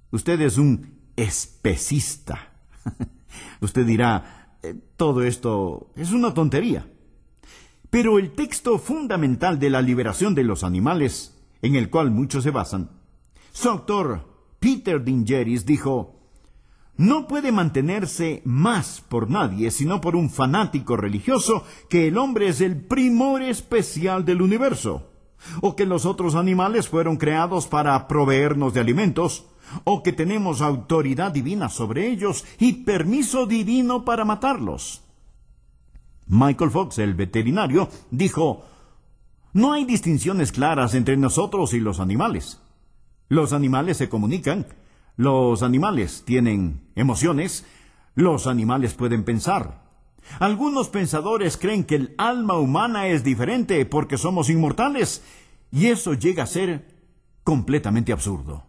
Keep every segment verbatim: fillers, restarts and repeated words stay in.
Usted es un especista. Usted dirá, eh, todo esto es una tontería. Pero el texto fundamental de la liberación de los animales, en el cual muchos se basan, su autor, Peter Dingeris, dijo: no puede mantenerse más por nadie, sino por un fanático religioso, que el hombre es el primor especial del universo, o que los otros animales fueron creados para proveernos de alimentos, o que tenemos autoridad divina sobre ellos y permiso divino para matarlos. Michael Fox, el veterinario, dijo: no hay distinciones claras entre nosotros y los animales. Los animales se comunican, los animales tienen emociones, los animales pueden pensar. Algunos pensadores creen que el alma humana es diferente porque somos inmortales, y eso llega a ser completamente absurdo.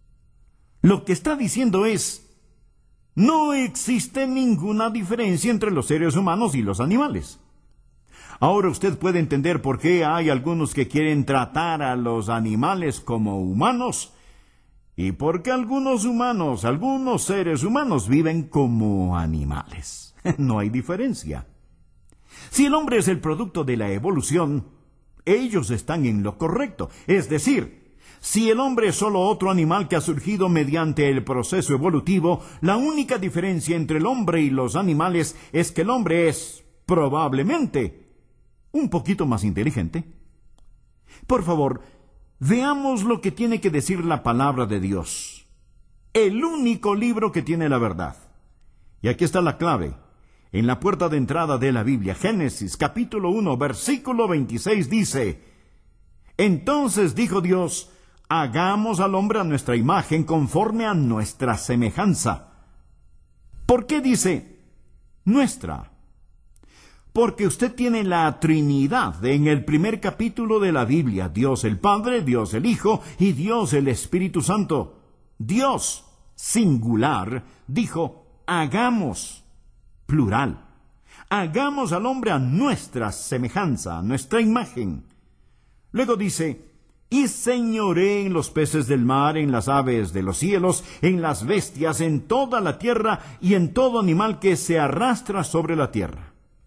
Lo que está diciendo es: no existe ninguna diferencia entre los seres humanos y los animales. Ahora usted puede entender por qué hay algunos que quieren tratar a los animales como humanos, y por qué algunos humanos, algunos seres humanos viven como animales. No hay diferencia. Si el hombre es el producto de la evolución, ellos están en lo correcto. Es decir, si el hombre es solo otro animal que ha surgido mediante el proceso evolutivo, la única diferencia entre el hombre y los animales es que el hombre es, probablemente, un poquito más inteligente. Por favor, veamos lo que tiene que decir la palabra de Dios, el único libro que tiene la verdad. Y aquí está la clave, en la puerta de entrada de la Biblia. Génesis capítulo uno, versículo veintiséis dice: entonces dijo Dios: hagamos al hombre a nuestra imagen, conforme a nuestra semejanza. ¿Por qué dice nuestra? Porque usted tiene la Trinidad en el primer capítulo de la Biblia: Dios el Padre, Dios el Hijo y Dios el Espíritu Santo. Dios, singular, dijo: hagamos, plural. Hagamos al hombre a nuestra semejanza, a nuestra imagen. Luego dice: y señoré en los peces del mar, en las aves de los cielos, en las bestias, en toda la tierra y en todo animal que se arrastra sobre la tierra.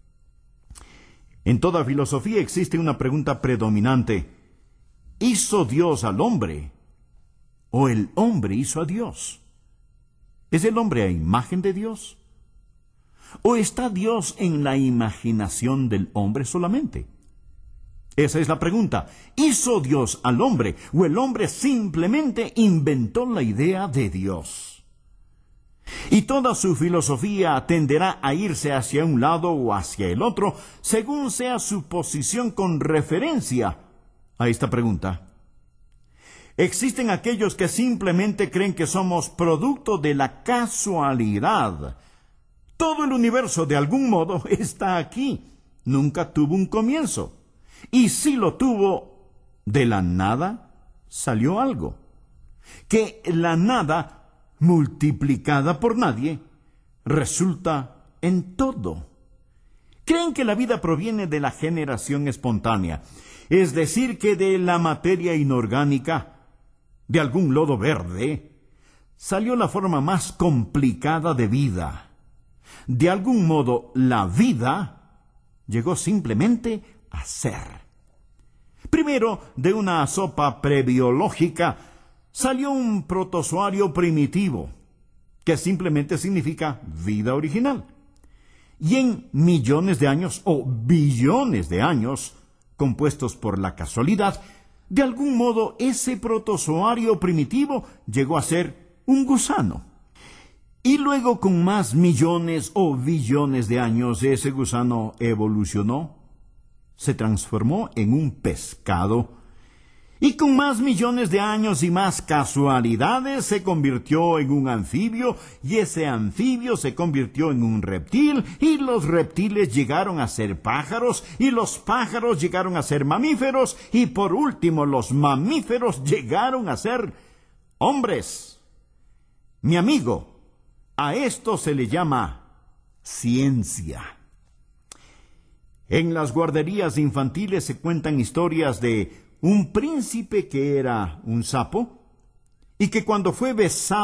En toda filosofía existe una pregunta predominante: ¿hizo Dios al hombre o el hombre hizo a Dios? ¿Es el hombre a imagen de Dios? ¿O está Dios en la imaginación del hombre solamente? Esa es la pregunta. ¿Hizo Dios al hombre o el hombre simplemente inventó la idea de Dios? Y toda su filosofía tenderá a irse hacia un lado o hacia el otro, según sea su posición con referencia a esta pregunta. Existen aquellos que simplemente creen que somos producto de la casualidad. Todo el universo, de algún modo, está aquí. Nunca tuvo un comienzo. Y si lo tuvo, de la nada salió algo. Que la nada, multiplicada por nadie, resulta en todo. Creen que la vida proviene de la generación espontánea, es decir, que de la materia inorgánica, de algún lodo verde, salió la forma más complicada de vida. De algún modo, la vida llegó simplemente a ser. Primero, de una sopa prebiológica, salió un protozoario primitivo, que simplemente significa vida original. Y en millones de años, o billones de años, compuestos por la casualidad, de algún modo ese protozoario primitivo llegó a ser un gusano. Y luego, con más millones o billones de años, ese gusano evolucionó, se transformó en un pescado, y con más millones de años y más casualidades se convirtió en un anfibio, y ese anfibio se convirtió en un reptil, y los reptiles llegaron a ser pájaros, y los pájaros llegaron a ser mamíferos, y por último los mamíferos llegaron a ser hombres. Mi amigo, a esto se le llama ciencia. En las guarderías infantiles se cuentan historias de un príncipe que era un sapo y que cuando fue besado